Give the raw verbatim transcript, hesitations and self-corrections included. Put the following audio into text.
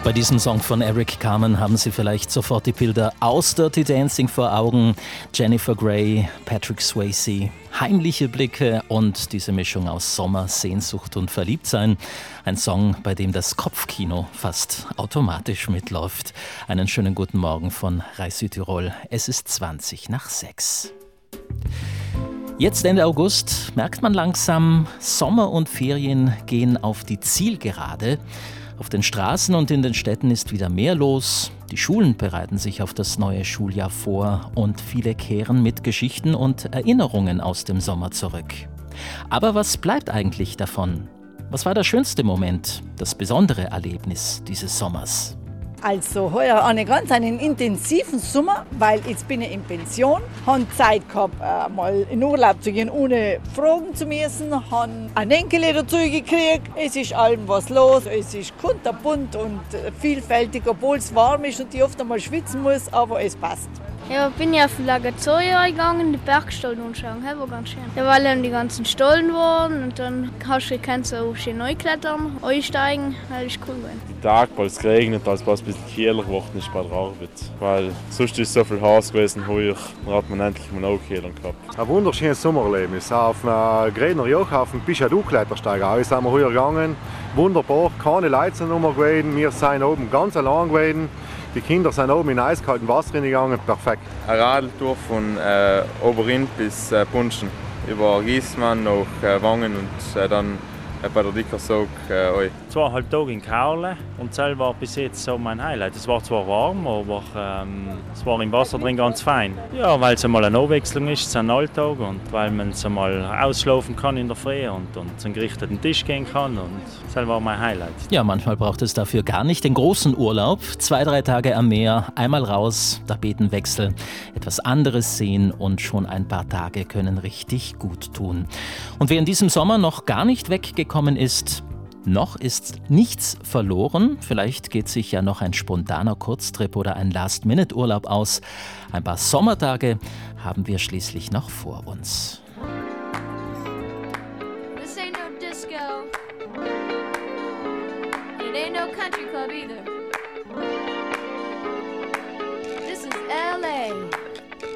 Bei diesem Song von Eric Carmen haben Sie vielleicht sofort die Bilder aus Dirty Dancing vor Augen. Jennifer Grey, Patrick Swayze, heimliche Blicke und diese Mischung aus Sommer, Sehnsucht und Verliebtsein. Ein Song, bei dem das Kopfkino fast automatisch mitläuft. Einen schönen guten Morgen von Reis Südtirol. Es ist zwanzig nach sechs. Jetzt Ende August merkt man langsam, Sommer und Ferien gehen auf die Zielgerade. Auf den Straßen und in den Städten ist wieder mehr los. Die Schulen bereiten sich auf das neue Schuljahr vor und viele kehren mit Geschichten und Erinnerungen aus dem Sommer zurück. Aber was bleibt eigentlich davon? Was war der schönste Moment, das besondere Erlebnis dieses Sommers? Also heuer einen ganz einen intensiven Sommer, weil jetzt bin ich in Pension, habe Zeit gehabt, äh, mal in Urlaub zu gehen, ohne fragen zu müssen, habe einen Enkel dazu gekriegt. Es ist allem was los, es ist kunterbunt und vielfältig, obwohl es warm ist und ich oft einmal schwitzen muss, aber es passt. Ja, bin ja auf Lagerzoja gegangen, die Bergstollen anschauen, das war ganz schön. Ja, weil dann die ganzen Stollen waren und dann hast du, kannst du auch schön neu klettern, einsteigen, das ist cool gewesen. Die Tag, weil es geregnet hat, war es ein bisschen kühler geworden ist bei der Arbeit. Weil sonst ist es so viel heiß gewesen, heuer, dann hat man endlich mal auch Kühlung gehabt. Ein wunderschönes Sommererlebnis. Auf einem Gräner Joch, auf dem Bischadu-Klettersteig auch sind wir heuer gegangen. Wunderbar, keine Leute sind rum gewesen, wir sind oben ganz allein gewesen. Die Kinder sind oben in eiskaltem Wasser gegangen, perfekt. Eine Radeltour von äh, Oberrind bis äh, Punschen, über Giesmann nach äh, Wangen und äh, dann äh, bei der Dickersog äh, Zweieinhalb Tage in Kaule und das war bis jetzt so mein Highlight. Es war zwar warm, aber ähm, es war im Wasser drin ganz fein. Ja, weil es einmal eine Abwechslung ist, es ist ein Alltag und weil man es einmal ausschlafen kann in der Früh und, und zum gerichteten Tisch gehen kann und das war mein Highlight. Ja, manchmal braucht es dafür gar nicht den großen Urlaub. Zwei, drei Tage am Meer, einmal raus, Tapetenwechsel, etwas anderes sehen und schon ein paar Tage können richtig gut tun. Und wer in diesem Sommer noch gar nicht weggekommen ist, noch ist nichts verloren. Vielleicht geht sich ja noch ein spontaner Kurztrip oder ein Last-Minute-Urlaub aus. Ein paar Sommertage haben wir schließlich noch vor uns. This ain't no disco. It ain't no country club either.